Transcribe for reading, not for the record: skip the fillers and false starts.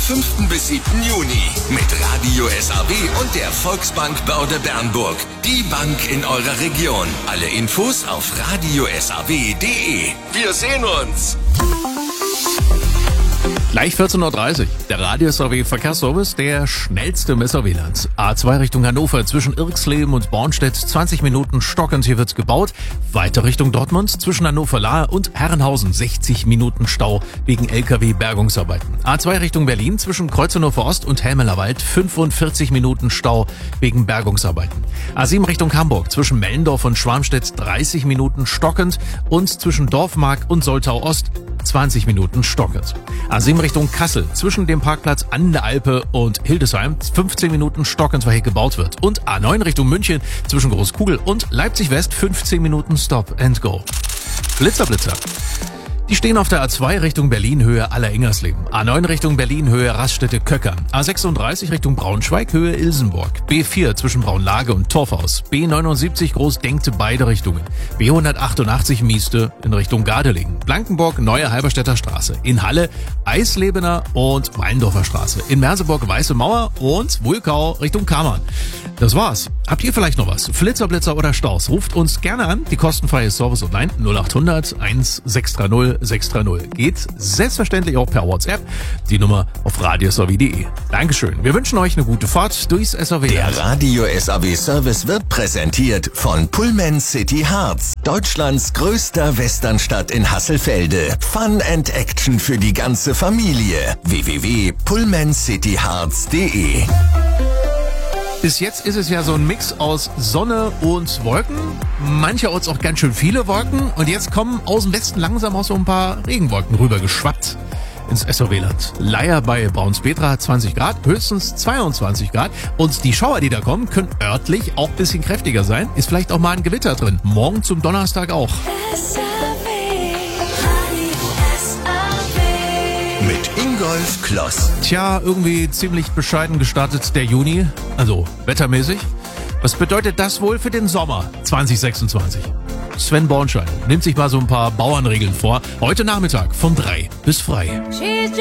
5. bis 7. Juni mit Radio SAW und der Volksbank Börde-Bernburg. Die Bank in eurer Region. Alle Infos auf radiosaw.de. Wir sehen uns. Gleich 14.30 Uhr. Der Radio SAW Verkehrsservice, der schnellste im SAW-Land. A2 Richtung Hannover zwischen Irxleben und Bornstedt 20 Minuten stockend, hier wird gebaut. Weiter Richtung Dortmund zwischen Hannover-Lahr und Herrenhausen 60 Minuten Stau wegen LKW-Bergungsarbeiten. A2 Richtung Berlin zwischen Kreuznach Ost und Helmelerwald 45 Minuten Stau wegen Bergungsarbeiten. A7 Richtung Hamburg zwischen Mellendorf und Schwarmstedt 30 Minuten stockend und zwischen Dorfmark und Soltau Ost 20 Minuten stockend. A7 Richtung Kassel zwischen dem Parkplatz an der Alpe und Hildesheim 15 Minuten stockend, weil hier gebaut wird. Und A9 Richtung München zwischen Großkugel und Leipzig West 15 Minuten Stop and Go. Blitzer. Die stehen auf der A2 Richtung Berlin Höhe Aller-Ingersleben. A9 Richtung Berlin Höhe Raststätte-Köckern. A36 Richtung Braunschweig Höhe Ilsenburg. B4 zwischen Braunlage und Torfhaus. B79 Groß-Denkte beide Richtungen. B188 Mieste in Richtung Gardelegen. Blankenburg Neue Halberstädter Straße. In Halle Eislebener und Weindorfer Straße. In Merseburg Weiße Mauer und Wulkau Richtung Kammern. Das war's. Habt ihr vielleicht noch was? Flitzer oder Staus? Ruft uns gerne an. Die kostenfreie Service online 0800 1630 630. Geht selbstverständlich auch per WhatsApp. Die Nummer auf radiosaw.de. Dankeschön. Wir wünschen euch eine gute Fahrt durchs SAW. Der Radio SAW Service wird präsentiert von Pullman City Harz. Deutschlands größter Westernstadt in Hasselfelde. Fun and Action für die ganze Familie. www.pullmancityharz.de. Bis jetzt ist es ja so ein Mix aus Sonne und Wolken. Mancherorts auch ganz schön viele Wolken. Und jetzt kommen aus dem Westen langsam auch so ein paar Regenwolken rüber geschwappt ins SAW-Land. Leier bei Braunspetra 20 Grad, höchstens 22 Grad. Und die Schauer, die da kommen, können örtlich auch ein bisschen kräftiger sein. Ist vielleicht auch mal ein Gewitter drin. Morgen zum Donnerstag auch. Mit Ingolf Kloss. Tja, irgendwie ziemlich bescheiden gestartet der Juni, also wettermäßig. Was bedeutet das wohl für den Sommer 2026? Sven Bornschein nimmt sich mal so ein paar Bauernregeln vor. Heute Nachmittag von 3 bis frei.